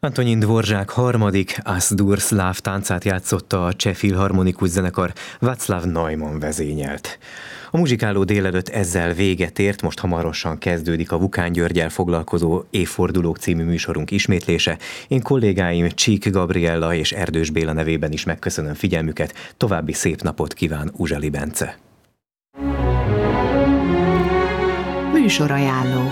Antonín Dvořák harmadik As-dur szláv táncát játszotta a cseh filharmonikus zenekar Václav Neumann vezényelt. A muzsikáló délelőtt ezzel véget ért, most hamarosan kezdődik a Vukán Györggyel foglalkozó Évfordulók című műsorunk ismétlése. Én kollégáim Csík Gabriella és Erdős Béla nevében is megköszönöm figyelmüket, további szép napot kíván Uzsali Bence. Műsorajánló.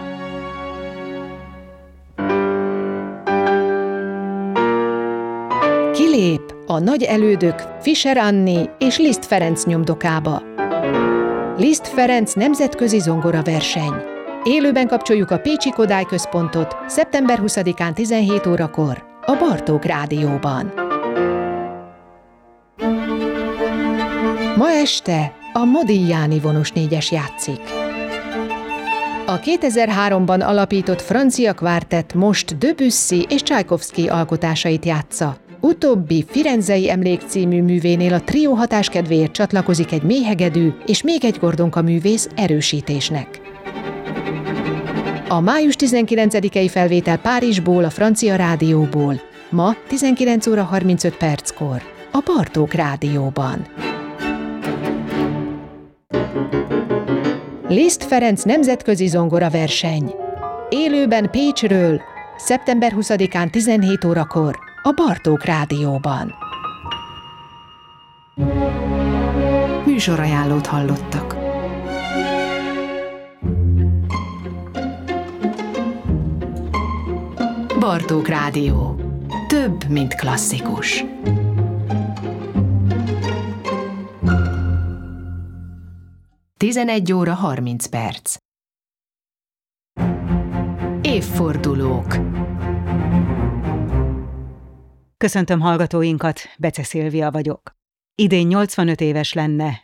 Kilép a nagy elődök Fischer Anni és Liszt Ferenc nyomdokába. Liszt Ferenc nemzetközi zongoraverseny. Élőben kapcsoljuk a Pécsi Kodály Központot szeptember 20-án 17 órakor a Bartók Rádióban. Ma este a Modigliani vonós négyes játszik. A 2003-ban alapított francia kvártett most Debussy és Csajkovszky alkotásait játsza. Utóbbi Firenzei Emlék című művénél a trió hatáskedvéért csatlakozik egy méhegedű és még egy Gordonka művész erősítésnek. A május 19-i felvétel Párizsból, a Francia Rádióból. Ma 19 óra 35 perckor a Bartók Rádióban. Liszt Ferenc nemzetközi zongoraverseny. Élőben Pécsről, szeptember 20-án 17 órakor a Bartók Rádióban. Műsorajánlót hallottak. Bartók Rádió. Több, mint klasszikus. Tizenegy óra 30 perc. Évfordulók. Köszöntöm hallgatóinkat, Bece Szilvia vagyok. Idén 85 éves lenne,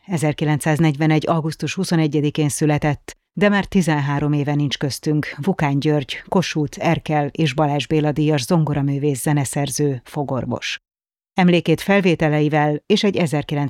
1941. augusztus 21-én született, de már 13 éve nincs köztünk Vukán György, Kossuth, Erkel és Balázs Béla díjas zongoraművész, zeneszerző, fogorvos. Emlékét felvételeivel és egy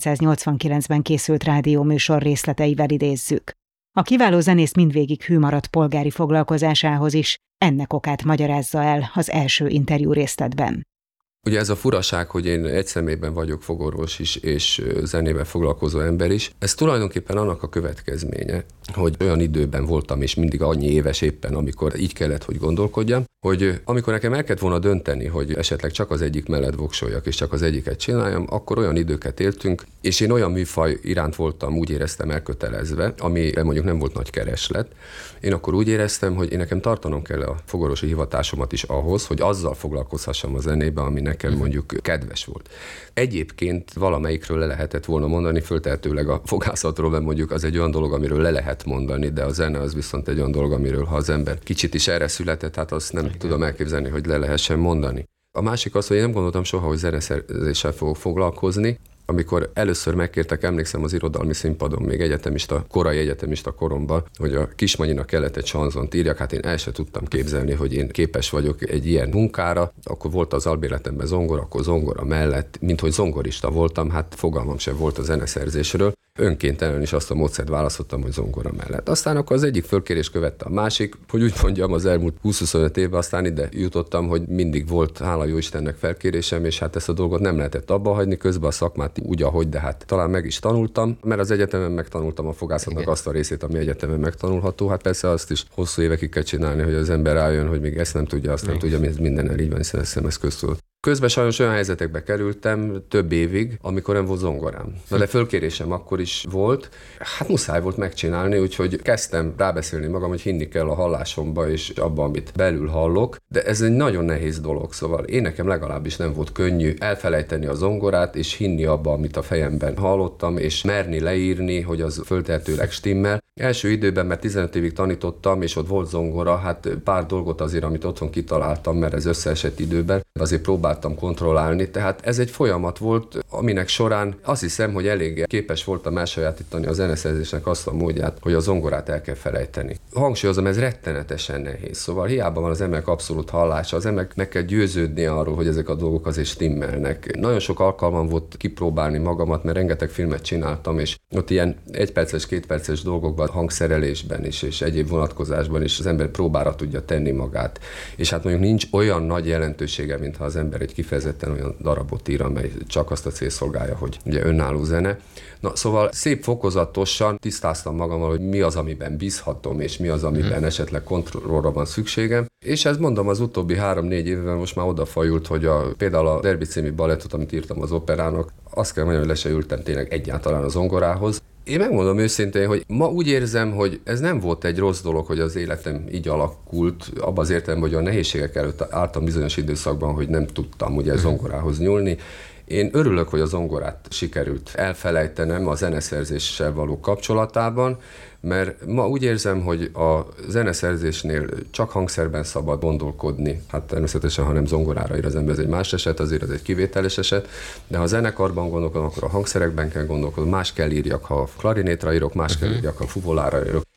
1989-ben készült rádióműsor részleteivel idézzük. A kiváló zenész mindvégig hű maradt polgári foglalkozásához is, ennek okát magyarázza el az első interjú részletben. Ugye ez a furaság, hogy én egy személyben vagyok fogorvos is, és zenével foglalkozó ember is, ez tulajdonképpen annak a következménye, hogy olyan időben voltam, és mindig annyi éves éppen, amikor így kellett, hogy gondolkodjam, hogy amikor nekem el kellett volna dönteni, hogy esetleg csak az egyik mellett voksoljak, és csak az egyiket csináljam, akkor olyan időket éltünk, és én olyan műfaj iránt voltam, úgy éreztem elkötelezve, amire mondjuk nem volt nagy kereslet. Én akkor úgy éreztem, hogy én nekem tartanom kell a fogorvosi hivatásomat is ahhoz, hogy azzal foglalkozhassam a zenébe, ami nekem mondjuk kedves volt. Egyébként valamelyikről le lehetett volna mondani, föltehetőleg a fogászatról, mert mondjuk az egy olyan dolog, amiről le lehet mondani, de a zene az viszont egy olyan dolog, amiről ha az ember kicsit is erre született, hát azt nem tudom elképzelni, hogy le lehessen mondani. A másik az, hogy én nem gondoltam soha, hogy zeneszerzéssel fogok foglalkozni. Amikor először megkértek, emlékszem az irodalmi színpadon, még korai egyetemista koromban, hogy a Kismanyinak kellett egy sanzont írjak, hát én el se tudtam képzelni, hogy én képes vagyok egy ilyen munkára. Akkor volt az albérletemben zongora, akkor zongora mellett, minthogy zongorista voltam, hát fogalmam sem volt a zeneszerzésről. Önkéntelen is azt a módszert választottam, hogy zongora mellett. Aztán akkor az egyik fölkérés követte a másik, hogy úgy mondjam, az elmúlt 20-25 évben aztán ide jutottam, hogy mindig volt, hála jó Istennek, felkérésem, és hát ezt a dolgot nem lehetett abba hagyni, közben a szakmát úgy, ahogy, de hát talán meg is tanultam, mert az egyetemen megtanultam a fogászatnak azt a részét, ami egyetemen megtanulható. Hát persze azt is hosszú évekig kell csinálni, hogy az ember rájön, hogy még ezt nem tudja, azt nem tudja, mindennel így van, hiszen ez köztudott. Közben sajnos olyan helyzetekbe kerültem több évig, amikor nem volt zongorám. De fölkérésem akkor is volt, hát muszáj volt megcsinálni, úgyhogy kezdtem rábeszélni magam, hogy hinni kell a hallásomba és abban, amit belül hallok, de ez egy nagyon nehéz dolog, szóval én nekem legalábbis nem volt könnyű elfelejteni a zongorát és hinni abba, amit a fejemben hallottam, és merni leírni, hogy az föltehetőleg stimmel. Első időben, mert 15 évig tanítottam, és ott volt zongora, hát pár dolgot azért, amit otthon kitaláltam, mert ez összeesett időben, azért próbáltam próbáltam kontrollálni, tehát ez egy folyamat volt, aminek során azt hiszem, hogy elég képes voltam elsajátítani a zeneszerzésnek azt a módját, hogy a zongorát el kell felejteni. Hangsúlyozom, ez rettenetesen nehéz, szóval hiába van az emberek abszolút hallása, az emberek meg kell győződni arról, hogy ezek a dolgok azért stimmelnek. Nagyon sok alkalmam volt kipróbálni magamat, mert rengeteg filmet csináltam, és ott ilyen 1 perces, 2 perces dolgokban, hangszerelésben is, és egyéb vonatkozásban is az ember próbára tudja tenni magát. És hát mondjuk nincs olyan nagy jelentősége, mintha az ember egy kifejezetten olyan darabot ír, amely csak azt a cél szolgálja, hogy ugye önálló zene. Na, szóval szép fokozatosan tisztáztam magammal, hogy mi az, amiben bízhatom, és mi az, amiben esetleg kontrollra van szükségem. És ezt mondom, az utóbbi 3-4 évben most már odafajult, hogy például a Derby című balettot, amit írtam az operának, azt kell mondjam, hogy le se ültem tényleg egyáltalán a zongorához. Én megmondom őszintén, hogy ma úgy érzem, hogy ez nem volt egy rossz dolog, hogy az életem így alakult, abban az értelemben, hogy a nehézségek előtt álltam bizonyos időszakban, hogy nem tudtam ugye zongorához nyúlni. Én örülök, hogy a zongorát sikerült elfelejtenem a zeneszerzéssel való kapcsolatában, mert ma úgy érzem, hogy a zeneszerzésnél csak hangszerben szabad gondolkodni. Hát természetesen, ha nem zongorára ír az ember, ez egy más eset, azért ez egy kivételes eset, de ha a zenekarban gondolkodom, akkor a hangszerekben kell gondolkodnom, más kell írjak, ha klarinétra írok, más kell írjak, ha fuvolára írok.